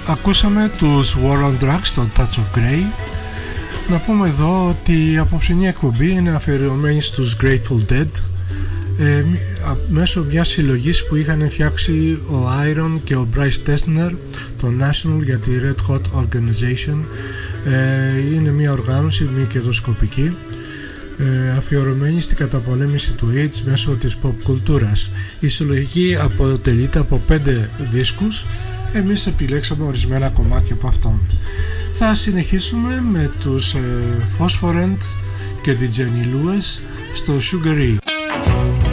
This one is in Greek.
Ακούσαμε τους War on Drugs, το Touch of Grey. Να πούμε εδώ ότι η απόψινή εκπομπή είναι αφιερωμένη στους Grateful Dead, μέσω μιας συλλογής που είχαν φτιάξει ο Iron και ο Bryce Dessner, το National για τη Red Hot Organization. Είναι μια οργάνωση μη κερδοσκοπική, αφιερωμένη στην καταπολέμηση του AIDS μέσω της pop κουλτούρας. Η συλλογική αποτελείται από 5 δίσκους. Εμείς επιλέξαμε ορισμένα κομμάτια από αυτόν. Θα συνεχίσουμε με τους Phosphorant και τη Jenny Lewis στο Sugar Ray.